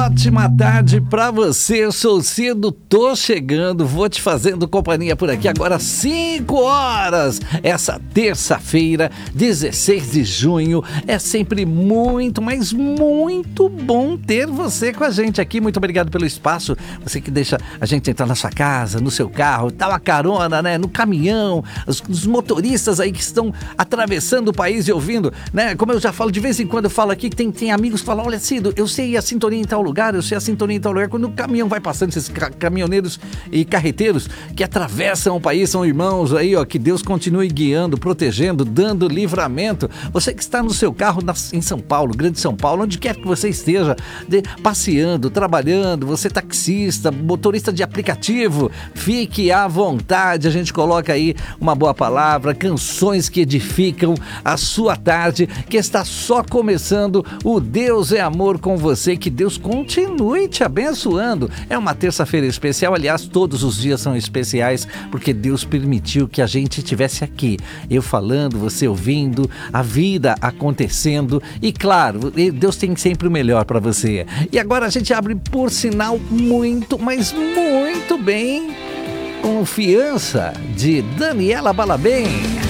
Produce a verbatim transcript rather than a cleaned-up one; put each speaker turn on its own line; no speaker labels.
ótima tarde pra você. Eu sou cedo, tô chegando, vou te fazendo companhia por aqui agora cinco horas. Essa terça-feira, dezesseis de junho, é sempre muito, mas muito bom ter você com a gente aqui. Muito obrigado pelo espaço. Você que deixa a gente entrar na sua casa, no seu carro, dá uma carona, né? No caminhão, os, os motoristas aí que estão atravessando o país e ouvindo, né? Como eu já falo, de vez em quando eu falo aqui que tem, tem amigos que falam: olha, Cido, eu sei a sintonia em tal lugar, eu sei a sintonia em tal lugar. Quando o caminhão vai passando, esses ca- caminhoneiros e carreteiros que atravessam o país, são irmãos aí, ó, que Deus continue guiando, protegendo, dando livramento. Você que está no seu carro na, em São Paulo, Grande São Paulo, onde quer que você esteja, de, passeando, trabalhando, você taxista, motorista de aplicativo, fique à vontade. A gente coloca aí uma boa palavra, canções que edificam a sua tarde, que está só começando. O Deus é amor com você, que Deus continue te abençoando. É uma terça-feira especial, aliás, todos os dias são especiais, porque Deus permitiu que a gente estivesse aqui, eu falando, você ouvindo, a vida acontecendo, e claro, Deus tem sempre o melhor para você. E agora a gente abre, por sinal, muito, mas muito bem, Confiança, de Daniela Balabem.